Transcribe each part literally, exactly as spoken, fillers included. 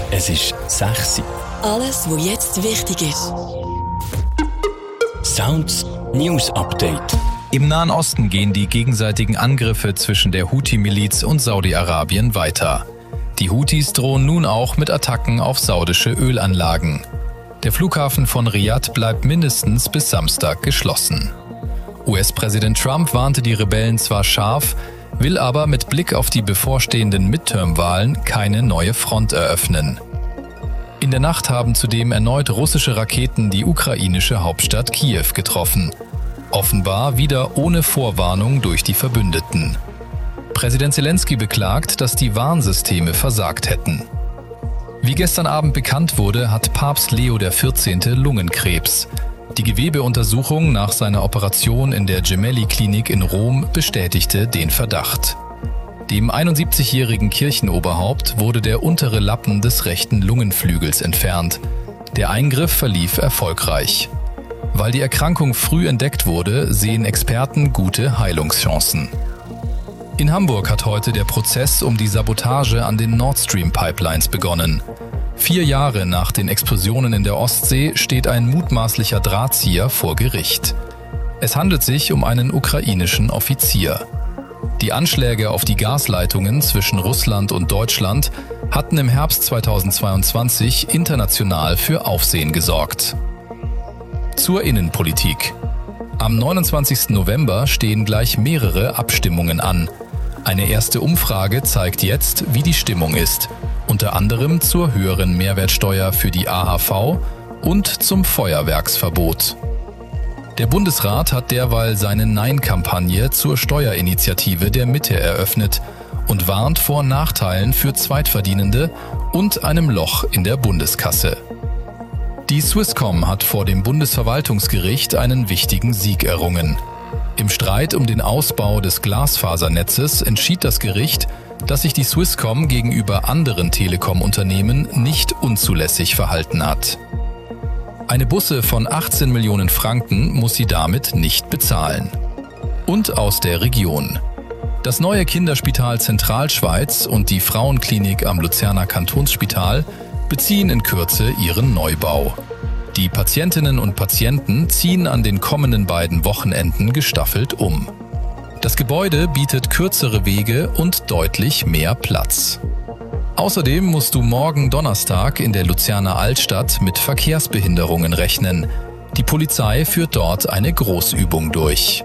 Es ist sechs Uhr. Alles, was jetzt wichtig ist. Sounds News Update. Im Nahen Osten gehen die gegenseitigen Angriffe zwischen der Houthi-Miliz und Saudi-Arabien weiter. Die Houthis drohen nun auch mit Attacken auf saudische Ölanlagen. Der Flughafen von Riad bleibt mindestens bis Samstag geschlossen. U S-Präsident Trump warnte die Rebellen zwar scharf, will aber mit Blick auf die bevorstehenden Midterm-Wahlen keine neue Front eröffnen. In der Nacht haben zudem erneut russische Raketen die ukrainische Hauptstadt Kiew getroffen. Offenbar wieder ohne Vorwarnung durch die Verbündeten. Präsident Zelensky beklagt, dass die Warnsysteme versagt hätten. Wie gestern Abend bekannt wurde, hat Papst Leo der vierzehnte Lungenkrebs. Die Gewebeuntersuchung nach seiner Operation in der Gemelli-Klinik in Rom bestätigte den Verdacht. Dem einundsiebzigjährigen Kirchenoberhaupt wurde der untere Lappen des rechten Lungenflügels entfernt. Der Eingriff verlief erfolgreich. Weil die Erkrankung früh entdeckt wurde, sehen Experten gute Heilungschancen. In Hamburg hat heute der Prozess um die Sabotage an den Nord Stream Pipelines begonnen. Vier Jahre nach den Explosionen in der Ostsee steht ein mutmaßlicher Drahtzieher vor Gericht. Es handelt sich um einen ukrainischen Offizier. Die Anschläge auf die Gasleitungen zwischen Russland und Deutschland hatten im Herbst zweitausendzweiundzwanzig international für Aufsehen gesorgt. Zur Innenpolitik. Am neunundzwanzigsten November stehen gleich mehrere Abstimmungen an. Eine erste Umfrage zeigt jetzt, wie die Stimmung ist, unter anderem zur höheren Mehrwertsteuer für die A H V und zum Feuerwerksverbot. Der Bundesrat hat derweil seine Nein-Kampagne zur Steuerinitiative der Mitte eröffnet und warnt vor Nachteilen für Zweitverdienende und einem Loch in der Bundeskasse. Die Swisscom hat vor dem Bundesverwaltungsgericht einen wichtigen Sieg errungen. Im Streit um den Ausbau des Glasfasernetzes entschied das Gericht, dass sich die Swisscom gegenüber anderen Telekom-Unternehmen nicht unzulässig verhalten hat. Eine Busse von achtzehn Millionen Franken muss sie damit nicht bezahlen. Und aus der Region. Das neue Kinderspital Zentralschweiz und die Frauenklinik am Luzerner Kantonsspital beziehen in Kürze ihren Neubau. Die Patientinnen und Patienten ziehen an den kommenden beiden Wochenenden gestaffelt um. Das Gebäude bietet kürzere Wege und deutlich mehr Platz. Außerdem musst du morgen Donnerstag in der Luzerner Altstadt mit Verkehrsbehinderungen rechnen. Die Polizei führt dort eine Großübung durch.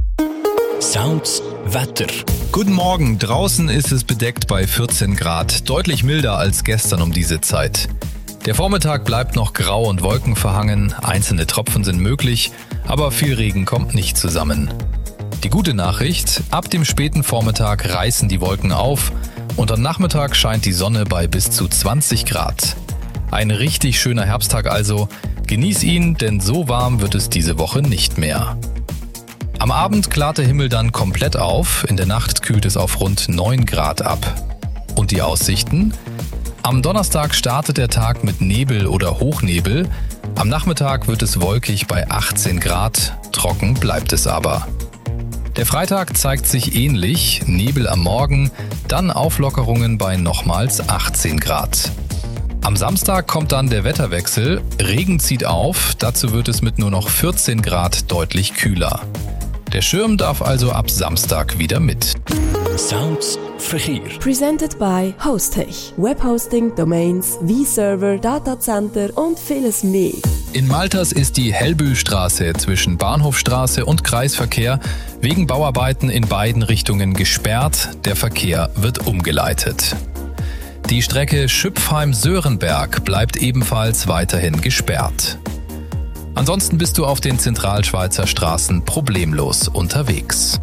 Sounds Wetter. Guten Morgen, draußen ist es bedeckt bei vierzehn Grad, deutlich milder als gestern um diese Zeit. Der Vormittag bleibt noch grau und wolkenverhangen, einzelne Tropfen sind möglich, aber viel Regen kommt nicht zusammen. Die gute Nachricht, ab dem späten Vormittag reißen die Wolken auf und am Nachmittag scheint die Sonne bei bis zu zwanzig Grad. Ein richtig schöner Herbsttag also, genieß ihn, denn so warm wird es diese Woche nicht mehr. Am Abend klart der Himmel dann komplett auf, in der Nacht kühlt es auf rund neun Grad ab. Und die Aussichten? Am Donnerstag startet der Tag mit Nebel oder Hochnebel, am Nachmittag wird es wolkig bei achtzehn Grad, trocken bleibt es aber. Der Freitag zeigt sich ähnlich, Nebel am Morgen, dann Auflockerungen bei nochmals achtzehn Grad. Am Samstag kommt dann der Wetterwechsel, Regen zieht auf, dazu wird es mit nur noch vierzehn Grad deutlich kühler. Der Schirm darf also ab Samstag wieder mit. Sounds Verkehr. Presented by Hostech. Webhosting, Domains, V-Server, Datacenter und vieles mehr. In Malters ist die Hellbühlstraße zwischen Bahnhofstraße und Kreisverkehr wegen Bauarbeiten in beiden Richtungen gesperrt. Der Verkehr wird umgeleitet. Die Strecke Schüpfheim-Sörenberg bleibt ebenfalls weiterhin gesperrt. Ansonsten bist du auf den Zentralschweizer Straßen problemlos unterwegs.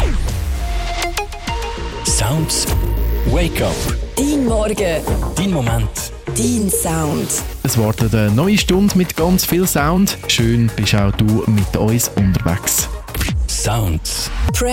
Sounds Wake Up. Dein Morgen. Dein Moment. Dein Sound. Es wartet eine neue Stunde mit ganz viel Sound. Schön bist auch du mit uns unterwegs. Sounds.